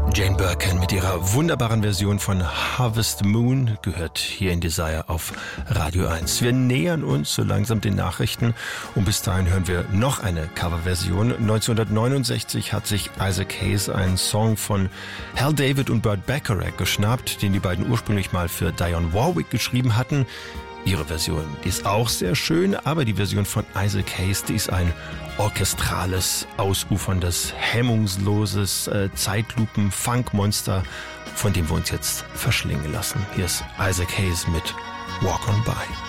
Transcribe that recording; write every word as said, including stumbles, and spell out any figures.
Jane Birkin mit ihrer wunderbaren Version von Harvest Moon gehört hier in Desire auf Radio eins. Wir nähern uns so langsam den Nachrichten und bis dahin hören wir noch eine Coverversion. neunzehnhundertneunundsechzig hat sich Isaac Hayes einen Song von Hal David und Burt Bacharach geschnappt, den die beiden ursprünglich mal für Dionne Warwick geschrieben hatten. Ihre Version, die ist auch sehr schön, aber die Version von Isaac Hayes, die ist ein orchestrales, ausuferndes, hemmungsloses äh, Zeitlupen-Funkmonster, von dem wir uns jetzt verschlingen lassen. Hier ist Isaac Hayes mit Walk On By.